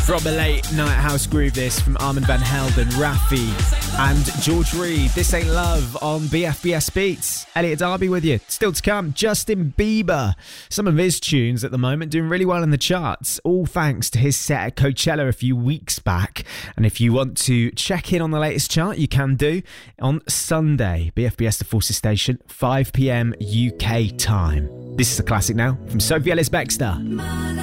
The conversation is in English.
From a late night house groove, this from Armand van Helden, Raffi and George Reed. This Ain't Love on BFBS Beats. Elliot Darby with you. Still to come, Justin Bieber. Some of his tunes at the moment doing really well in the charts, all thanks to his set at Coachella a few weeks back. And if you want to check in on the latest chart, you can do on Sunday. BFBS The Forces Station, 5 p.m. UK time. This is a classic now from Sophie Ellis-Bextor.